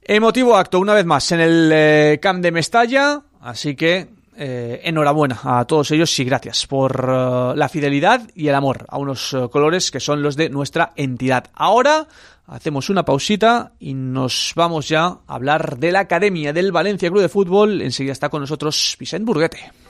Emotivo acto una vez más en el Camp de Mestalla, así que enhorabuena a todos ellos y gracias por la fidelidad y el amor a unos colores que son los de nuestra entidad. Ahora hacemos una pausita y nos vamos ya a hablar de la Academia del Valencia Club de Fútbol. Enseguida está con nosotros Vicent Burguete.